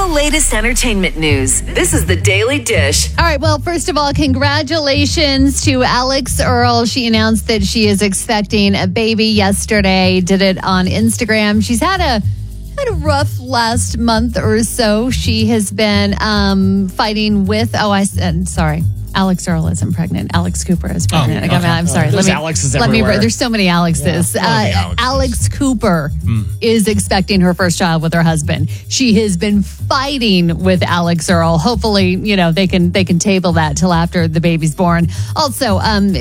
the latest entertainment news. This is the Daily Dish. All right, well, first of all, congratulations to Alex Earl. She announced that she is expecting a baby yesterday, did it on Instagram. She's had a rough last month or so. She has been fighting with, Alex Earl isn't pregnant. Alex Cooper is pregnant. Okay. I'm sorry. There's Alexes everywhere. There's so many Alexes. Alex Cooper is expecting her first child with her husband. She has been fighting with Alex Earl. Hopefully, they can table that till after the baby's born. Also,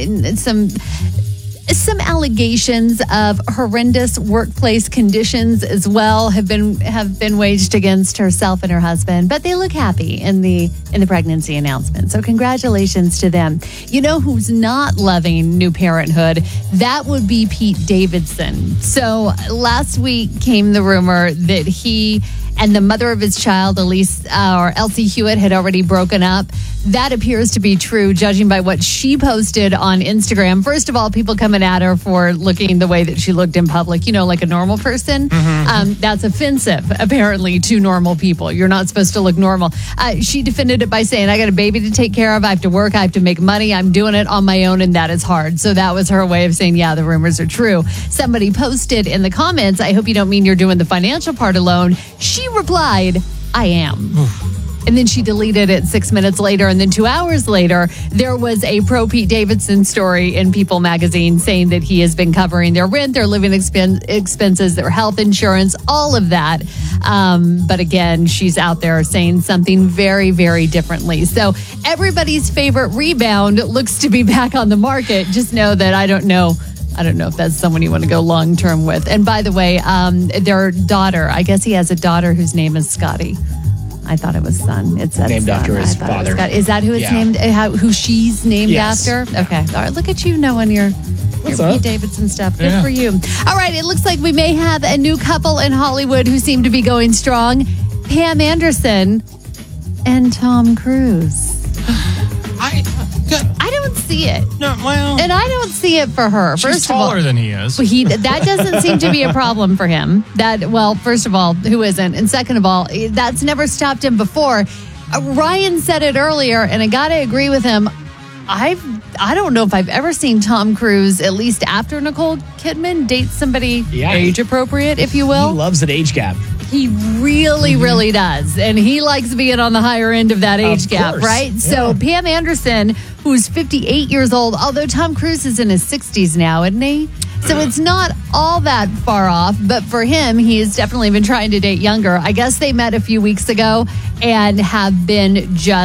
some allegations of horrendous workplace conditions as well have been waged against herself and her husband, but they look happy in the pregnancy announcement. So congratulations to them. You know who's not loving new parenthood? That would be Pete Davidson. So last week came the rumor that he and the mother of his child, Elsie Hewitt, had already broken up. That appears to be true, judging by what she posted on Instagram. First of all, people coming at her for looking the way that she looked in public, like a normal person. That's offensive, apparently, to normal people. You're not supposed to look normal. She defended it by saying, I got a baby to take care of. I have to work. I have to make money. I'm doing it on my own, and that is hard. So that was her way of saying, yeah, the rumors are true. Somebody posted in the comments, I hope you don't mean you're doing the financial part alone. She replied, I am. And then she deleted it 6 minutes later. And then 2 hours later, there was a pro Pete Davidson story in People magazine saying that he has been covering their rent, their living expenses, their health insurance, all of that. But again, she's out there saying something very, very differently. So everybody's favorite rebound looks to be back on the market. Just know that I don't know if that's someone you want to go long-term with. And by the way, their daughter, I guess he has a daughter whose name is Scotty. I thought it was son. It said named son. after his father. Is that who it's named? Who she's named after? Okay. All right. Look at you knowing your Pete Davidson stuff. Good for you. All right. It looks like we may have a new couple in Hollywood who seem to be going strong. Pam Anderson and Tom Cruise. I don't see it. No, well, and I don't see it for her. She's taller than he is. That doesn't seem to be a problem for him. First of all, who isn't? And second of all, that's never stopped him before. Ryan said it earlier, and I got to agree with him. I don't know if I've ever seen Tom Cruise, at least after Nicole Kidman, date somebody age appropriate, if you will. He loves an age gap. He really, really does. And he likes being on the higher end of that age gap, right? Yeah. So Pam Anderson, who's 58 years old, although Tom Cruise is in his 60s now, isn't he? So it's not all that far off. But for him, he has definitely been trying to date younger. I guess they met a few weeks ago and have been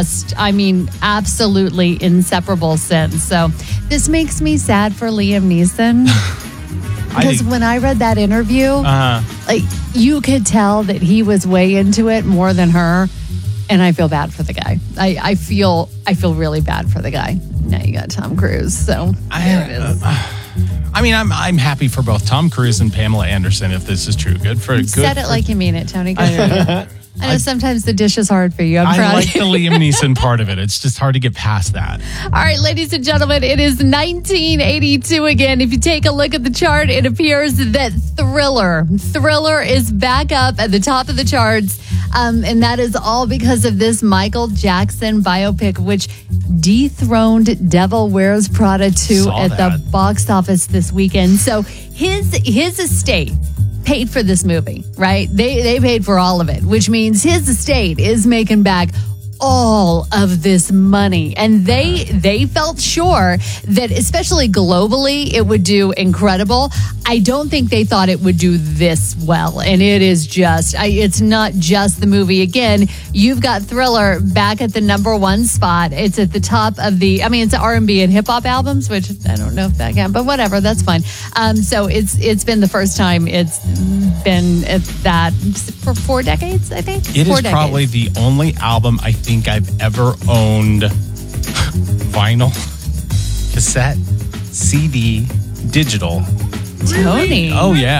absolutely inseparable since. So this makes me sad for Liam Neeson. Because when I read that interview, you could tell that he was way into it more than her, and I feel bad for the guy. I feel really bad for the guy. Now you got Tom Cruise, so there it is. I'm happy for both Tom Cruise and Pamela Anderson. If this is true, Said it like you mean it, Tony. I know sometimes the dish is hard for you. I'm proud. I like the Liam Neeson part of it. It's just hard to get past that. All right, ladies and gentlemen, it is 1982 again. If you take a look at the chart, it appears that Thriller is back up at the top of the charts. And that is all because of this Michael Jackson biopic, which dethroned Devil Wears Prada 2 at the box office this weekend. So his estate paid for this movie, right? They paid for all of it, which means his estate is making back all of this money. And they felt sure that, especially globally, it would do incredible. I don't think they thought it would do this well. And it is it's not just the movie. Again, you've got Thriller back at the number one spot. It's at the top of it's R&B and hip hop albums, which I don't know if that can, but whatever, that's fine. So it's been the first time it's been at that for 4 decades, I think. It is probably the only album I think I've ever owned vinyl, cassette, CD, digital. Tony. Oh, yeah.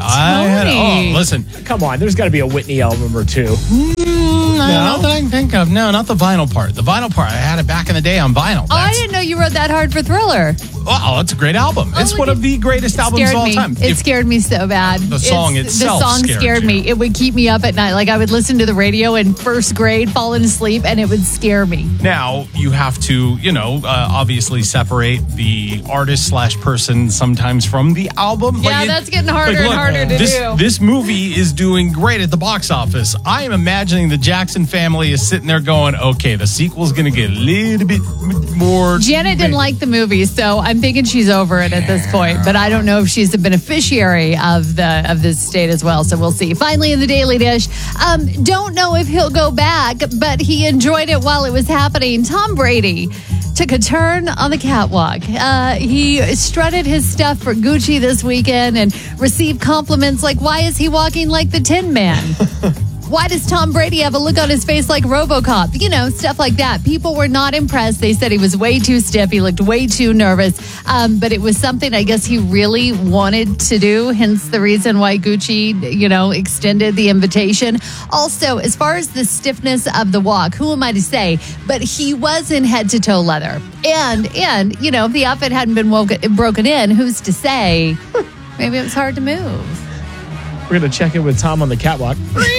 Listen. Come on, there's got to be a Whitney album or two. Not that I can think of. No, not the vinyl part. The vinyl part, I had it back in the day on vinyl. I didn't know you wrote that hard for Thriller. wow, that's a great album. It's one of the greatest albums of all time. It scared me so bad. The song itself The song scared me. It would keep me up at night. Like I would listen to the radio in first grade, falling asleep, and it would scare me. Now, you have to, obviously separate the artist/person sometimes from the album. Yeah, that's getting harder and harder to do. This movie is doing great at the box office. I am imagining the Jackson family is sitting there going, okay, the sequel's going to get a little bit more. Janet didn't like the movie, so I'm thinking she's over it at this point. But I don't know if she's a beneficiary of this state as well. So we'll see. Finally, in the Daily Dish, don't know if he'll go back, but he enjoyed it while it was happening. Tom Brady took a turn on the catwalk. He strutted his stuff for Gucci this weekend and received compliments like, why is he walking like the Tin Man? Why does Tom Brady have a look on his face like RoboCop? Stuff like that. People were not impressed. They said he was way too stiff. He looked way too nervous. But it was something I guess he really wanted to do, hence the reason why Gucci, extended the invitation. Also, as far as the stiffness of the walk, who am I to say? But he was in head-to-toe leather. And if the outfit hadn't been broken in, who's to say? Maybe it was hard to move. We're going to check in with Tom on the catwalk.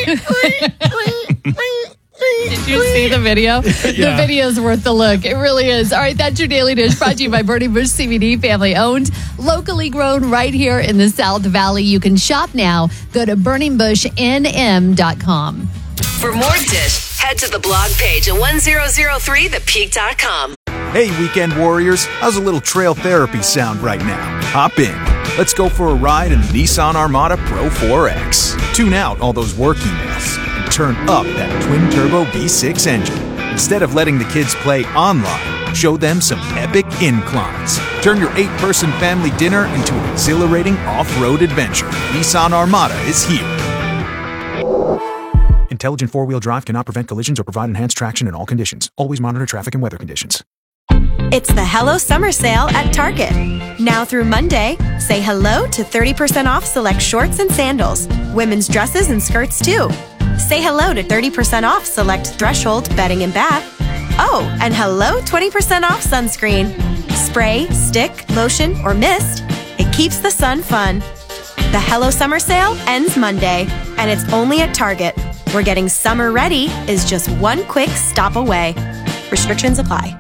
Did you see the video? The video's worth the look. It really is. All right, that's your Daily Dish brought to you by Burning Bush CBD, family owned, locally grown right here in the South Valley. You can shop now. Go to burningbushnm.com. For more Dish, head to the blog page at 1003thepeak.com. Hey, weekend warriors, how's a little trail therapy sound right now? Hop in. Let's go for a ride in the Nissan Armada Pro 4X. Tune out all those work emails and turn up that twin-turbo V6 engine. Instead of letting the kids play online, show them some epic inclines. Turn your 8-person family dinner into an exhilarating off-road adventure. Nissan Armada is here. Intelligent four-wheel drive cannot prevent collisions or provide enhanced traction in all conditions. Always monitor traffic and weather conditions. It's the Hello Summer Sale at Target. Now through Monday, say hello to 30% off select shorts and sandals, women's dresses and skirts too. Say hello to 30% off select Threshold bedding and bath. Oh, and hello 20% off sunscreen. Spray, stick, lotion, or mist. It keeps the sun fun. The Hello Summer Sale ends Monday, and it's only at Target, where getting summer ready is just one quick stop away. Restrictions apply.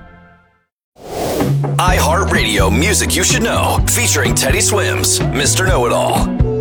iHeartRadio Music You Should Know, featuring Teddy Swims, Mr. Know-It-All.